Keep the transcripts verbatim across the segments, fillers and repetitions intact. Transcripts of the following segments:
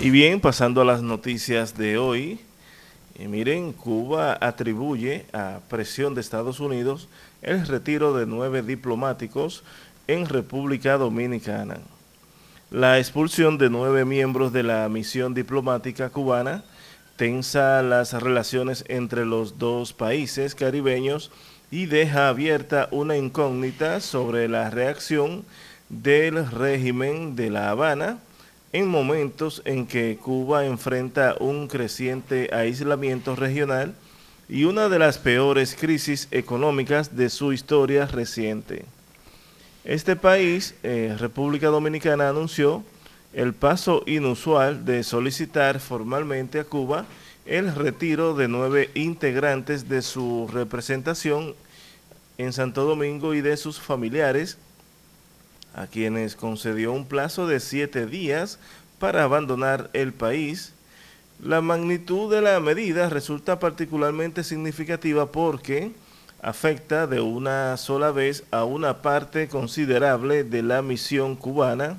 Y bien, pasando a las noticias de hoy, eh, miren, Cuba atribuye a presión de Estados Unidos el retiro de nueve diplomáticos en República Dominicana. La expulsión de nueve miembros de la misión diplomática cubana tensa las relaciones entre los dos países caribeños y deja abierta una incógnita sobre la reacción del régimen de La Habana en momentos en que Cuba enfrenta un creciente aislamiento regional y una de las peores crisis económicas de su historia reciente. Este país, eh, República Dominicana, anunció el paso inusual de solicitar formalmente a Cuba el retiro de nueve integrantes de su representación en Santo Domingo y de sus familiares, a quienes concedió un plazo de siete días para abandonar el país. La magnitud de la medida resulta particularmente significativa porque afecta de una sola vez a una parte considerable de la misión cubana.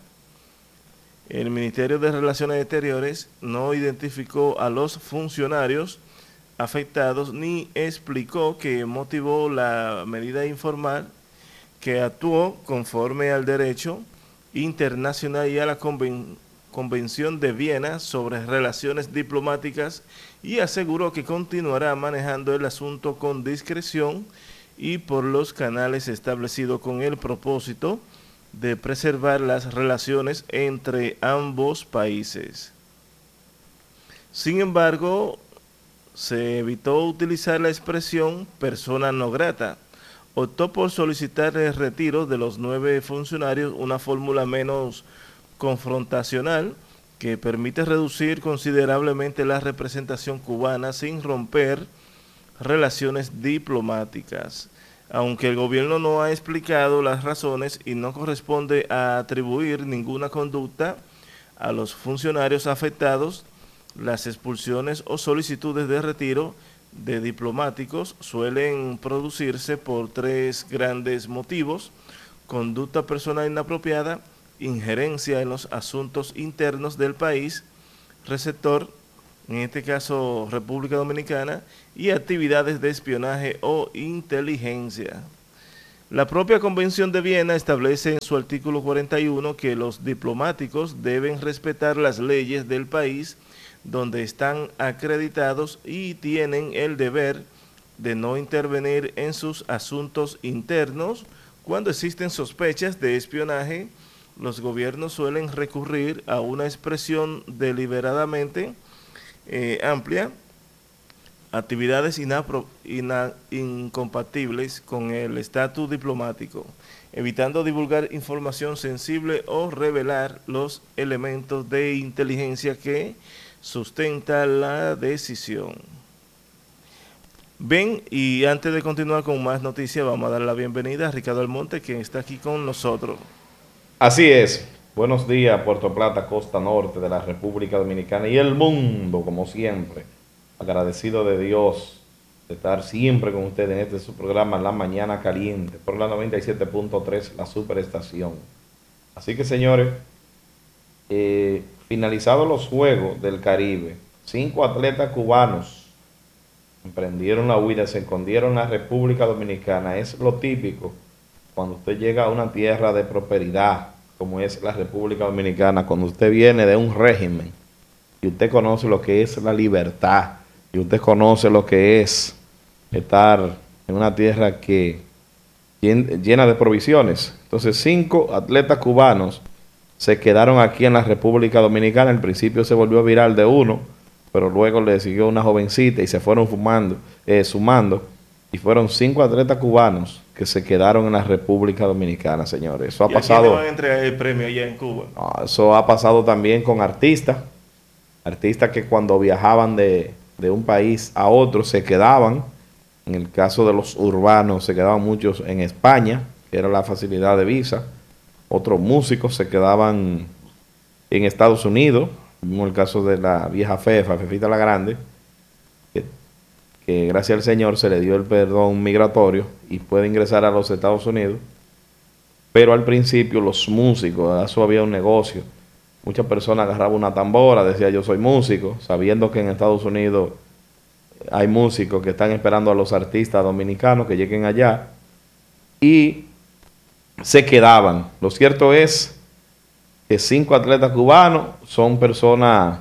El Ministerio de Relaciones Exteriores no identificó a los funcionarios afectados ni explicó qué motivó la medida informal, que actuó conforme al derecho internacional y a la conven Convención de Viena sobre relaciones diplomáticas, y aseguró que continuará manejando el asunto con discreción y por los canales establecidos con el propósito de preservar las relaciones entre ambos países. Sin embargo, se evitó utilizar la expresión persona no grata. Optó por solicitar el retiro de los nueve funcionarios, una fórmula menos confrontacional que permite reducir considerablemente la representación cubana sin romper relaciones diplomáticas. Aunque el gobierno no ha explicado las razones y no corresponde a atribuir ninguna conducta a los funcionarios afectados, las expulsiones o solicitudes de retiro de diplomáticos suelen producirse por tres grandes motivos: conducta personal inapropiada, injerencia en los asuntos internos del país receptor, en este caso República Dominicana, y actividades de espionaje o inteligencia. La propia Convención de Viena establece en su artículo cuarenta y uno que los diplomáticos deben respetar las leyes del país donde están acreditados y tienen el deber de no intervenir en sus asuntos internos. Cuando existen sospechas de espionaje, los gobiernos suelen recurrir a una expresión deliberadamente eh, amplia: actividades inapro, ina, incompatibles con el estatus diplomático, evitando divulgar información sensible o revelar los elementos de inteligencia que sustenta la decisión. Ven, y antes de continuar con más noticias, vamos a dar la bienvenida a Ricardo Almonte, quien está aquí con nosotros. Así es. Buenos días, Puerto Plata, costa norte de la República Dominicana y el mundo, como siempre. Agradecido de Dios de estar siempre con ustedes en este su programa La Mañana Caliente por la noventa y siete punto tres, la superestación. Así que, señores, eh, finalizados los Juegos del Caribe, cinco atletas cubanos emprendieron la huida, se escondieron en la República Dominicana. Es lo típico cuando usted llega a una tierra de prosperidad como es la República Dominicana, cuando usted viene de un régimen y usted conoce lo que es la libertad y usted conoce lo que es estar en una tierra que llena de provisiones. Entonces, cinco atletas cubanos se quedaron aquí en la República Dominicana. Al principio se volvió viral de uno, pero luego le siguió una jovencita y se fueron fumando, eh, sumando, y fueron cinco atletas cubanos que se quedaron en la República Dominicana, señores. Eso ha ¿Y pasado. a quién le van a entregar el premio allá en Cuba? No, eso ha pasado también con artistas, artistas que cuando viajaban de, de un país a otro se quedaban. En el caso de los urbanos se quedaban muchos en España, que era la facilidad de visa. Otros músicos se quedaban en Estados Unidos, como el caso de la vieja Fefa, Fefita la Grande, que, que gracias al Señor se le dio el perdón migratorio y puede ingresar a los Estados Unidos. Pero al principio los músicos, eso había un negocio, Muchas personas agarraban una tambora, decía yo soy músico, sabiendo que en Estados Unidos hay músicos que están esperando a los artistas dominicanos que lleguen allá y se quedaban. Lo cierto es que cinco atletas cubanos son personas,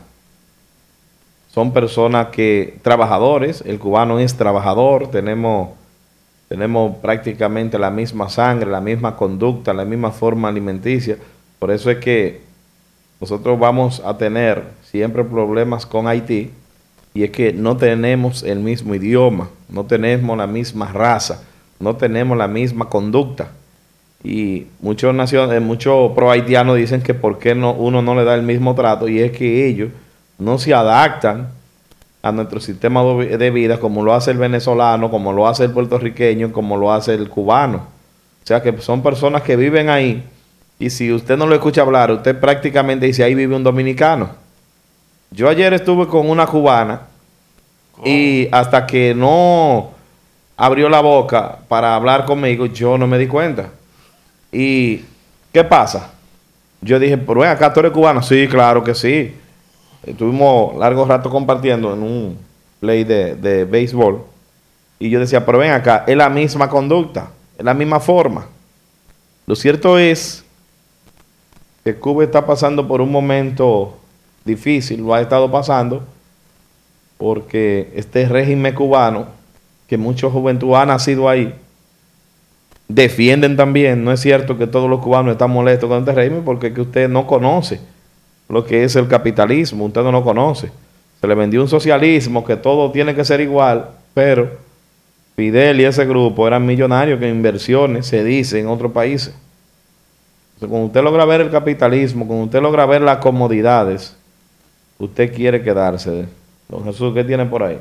son personas que, trabajadores, el cubano es trabajador, tenemos, tenemos prácticamente la misma sangre, la misma conducta, la misma forma alimenticia. Por eso es que nosotros vamos a tener siempre problemas con Haití, y es que no tenemos el mismo idioma, no tenemos la misma raza, no tenemos la misma conducta. Y muchos naciones, muchos pro haitianos dicen que por qué no, uno no le da el mismo trato, y es que ellos no se adaptan a nuestro sistema de vida como lo hace el venezolano, como lo hace el puertorriqueño, como lo hace el cubano. O sea que son personas que viven ahí, y si usted no lo escucha hablar, usted prácticamente dice, ahí vive un dominicano. Yo ayer estuve con una cubana, ¿cómo? Y hasta que no abrió la boca para hablar conmigo, yo no me di cuenta. ¿Y qué pasa? Yo dije, pero ven acá, ¿tú eres cubano? Sí, claro que sí. Estuvimos largo rato compartiendo en un play de, de béisbol. Y yo decía, pero ven acá, es la misma conducta, es la misma forma. Lo cierto es que Cuba está pasando por un momento difícil, lo ha estado pasando, porque este régimen cubano, que mucha juventud ha nacido ahí, defienden también. No es cierto que todos los cubanos están molestos con este régimen, porque es que usted no conoce lo que es el capitalismo, usted no lo conoce. Se le vendió un socialismo que todo tiene que ser igual, pero Fidel y ese grupo eran millonarios que inversiones se dice en otros países. Cuando usted logra ver el capitalismo, cuando usted logra ver las comodidades, usted quiere quedarse. Don Jesús, ¿qué tiene por ahí?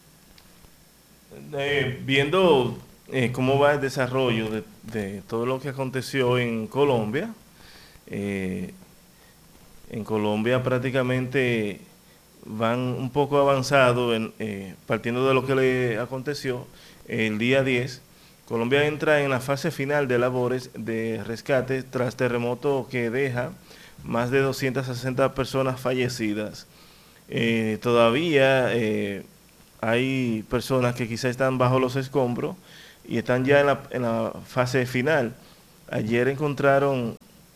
Eh, viendo eh, cómo va el desarrollo de, de todo lo que aconteció en Colombia, eh, en Colombia prácticamente van un poco avanzados, en, eh, partiendo de lo que le aconteció el día diez. Colombia entra en la fase final de labores de rescate tras terremoto que deja más de doscientas sesenta personas fallecidas. Eh, todavía eh, hay personas que quizá están bajo los escombros y están ya en la, en la fase final. Ayer encontraron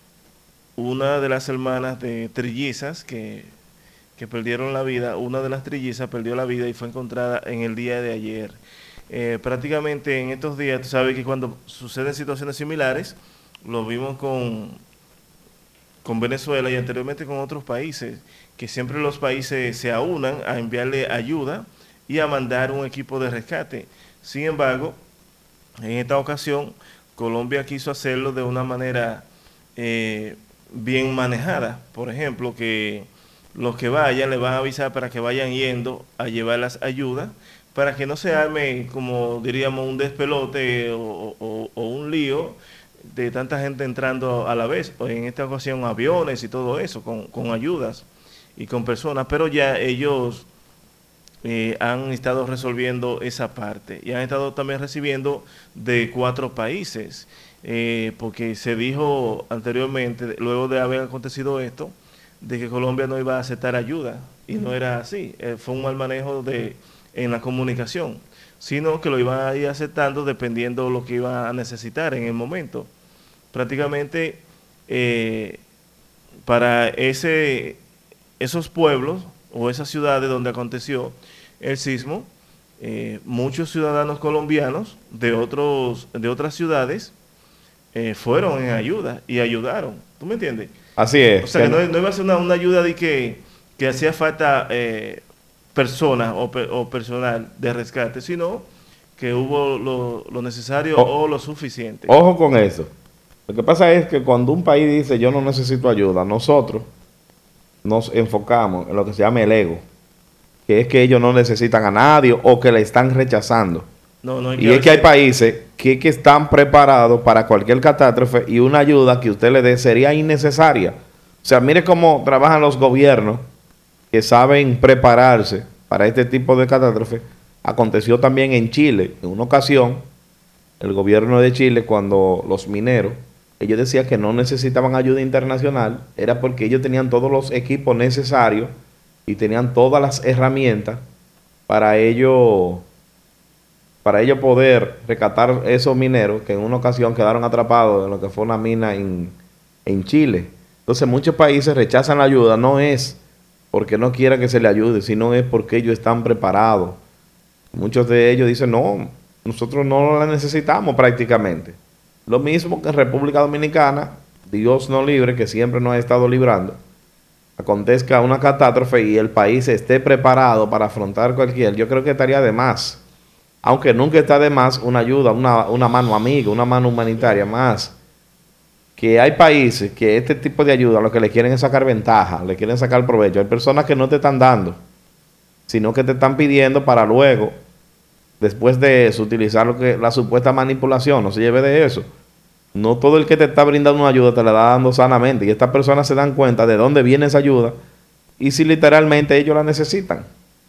una de las hermanas de trillizas que, que perdieron la vida. Una de las trillizas perdió la vida y fue encontrada en el día de ayer. Eh, prácticamente en estos días, tú sabes que cuando suceden situaciones similares, lo vimos con, con Venezuela y anteriormente con otros países, que siempre los países se aunan a enviarle ayuda y a mandar un equipo de rescate. Sin embargo, en esta ocasión, Colombia quiso hacerlo de una manera eh, bien manejada. Por ejemplo, que los que vayan le van a avisar para que vayan yendo a llevar las ayudas, para que no se arme, como diríamos, un despelote o, o, o un lío de tanta gente entrando a la vez, o en esta ocasión aviones y todo eso, con, con ayudas y con personas, pero ya ellos eh, han estado resolviendo esa parte y han estado también recibiendo de cuatro países, eh, porque se dijo anteriormente, luego de haber acontecido esto, de que Colombia no iba a aceptar ayuda, y no era así, eh, fue un mal manejo de en la comunicación, sino que lo iban a ir aceptando dependiendo de lo que iban a necesitar en el momento. Prácticamente eh, para ese, esos pueblos o esas ciudades donde aconteció el sismo, eh, muchos ciudadanos colombianos de, otros, de otras ciudades eh, fueron en ayuda y ayudaron. ¿Tú me entiendes? Así es. O sea, que no, no iba a ser una, una ayuda de que, que hacía falta Eh, personas o, o personal de rescate, sino que hubo lo, lo necesario o, o lo suficiente. Ojo con eso. Lo que pasa es que cuando un país dice yo no necesito ayuda, nosotros nos enfocamos en lo que se llama el ego, que es que ellos no necesitan a nadie o que le están rechazando. No, no, y es que hay países que, que están preparados para cualquier catástrofe y una ayuda que usted le dé sería innecesaria. O sea, mire cómo trabajan los gobiernos que saben prepararse para este tipo de catástrofe. Aconteció también en Chile. En una ocasión, el gobierno de Chile, cuando los mineros ellos decían que no necesitaban ayuda internacional, era porque ellos tenían todos los equipos necesarios y tenían todas las herramientas para ellos, para ellos poder rescatar esos mineros que en una ocasión quedaron atrapados en lo que fue una mina en, en Chile. Entonces muchos países rechazan la ayuda, no es porque no quieran que se le ayude, sino es porque ellos están preparados. Muchos de ellos dicen, no, nosotros no la necesitamos prácticamente. Lo mismo que en República Dominicana, Dios no libre, que siempre nos ha estado librando, acontezca una catástrofe y el país esté preparado para afrontar cualquier, yo creo que estaría de más. Aunque nunca está de más una ayuda, una, una mano amiga, una mano humanitaria más. Que hay países que este tipo de ayuda lo que le quieren es sacar ventaja, le quieren sacar provecho. Hay personas que no te están dando, sino que te están pidiendo para luego, después de eso, utilizar lo que la supuesta manipulación. No se lleve de eso. No todo el que te está brindando una ayuda te la está dando sanamente. Y estas personas se dan cuenta de dónde viene esa ayuda y si literalmente ellos la necesitan.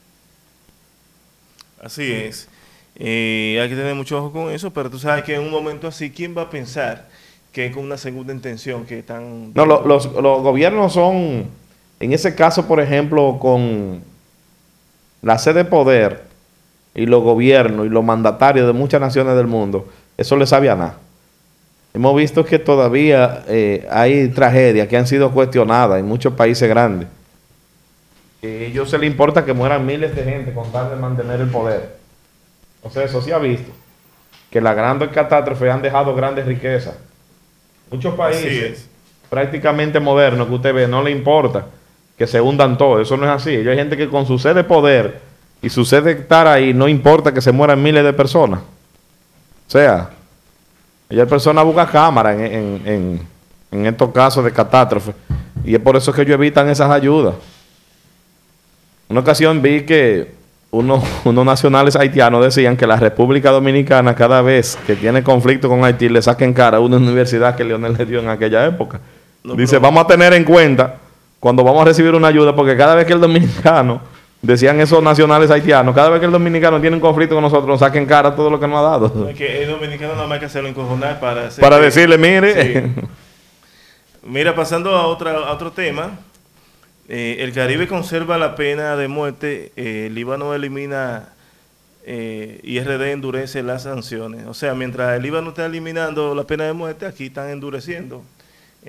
Así es. Eh, hay que tener mucho ojo con eso, pero tú sabes que en un momento así, ¿quién va a pensar que es con una segunda intención que están... No, lo, los, los gobiernos son, en ese caso, por ejemplo, con la sede de poder y los gobiernos y los mandatarios de muchas naciones del mundo, eso le sabe a nada. Hemos visto que todavía eh, hay tragedias que han sido cuestionadas en muchos países grandes. Que a ellos se les importa que mueran miles de gente con tal de mantener el poder. O sea, eso sí ha visto. Que las grandes catástrofes han dejado grandes riquezas. Muchos países prácticamente modernos que usted ve, no le importa que se hundan todos. Eso no es así. Hay gente que con su sed de poder y su sed de estar ahí, no importa que se mueran miles de personas. O sea, hay personas que buscan cámaras en, en, en, en estos casos de catástrofe. Y es por eso que ellos evitan esas ayudas. Una ocasión vi que unos, unos nacionales haitianos decían que la República Dominicana, cada vez que tiene conflicto con Haití, le saquen cara a una universidad que Leonel le dio en aquella época. No, dice, vamos a tener en cuenta cuando vamos a recibir una ayuda, porque cada vez que el dominicano, decían esos nacionales haitianos, cada vez que el dominicano tiene un conflicto con nosotros, nos saquen cara a todo lo que nos ha dado. No, es que el dominicano no hay que hacerlo encojonar para... Para que, decirle, mire... Sí. Mira, pasando a, otra, a otro tema... Eh, el Caribe conserva la pena de muerte, eh, el Líbano elimina, eh, I R D endurece las sanciones. O sea, mientras el Líbano está eliminando la pena de muerte, aquí están endureciendo.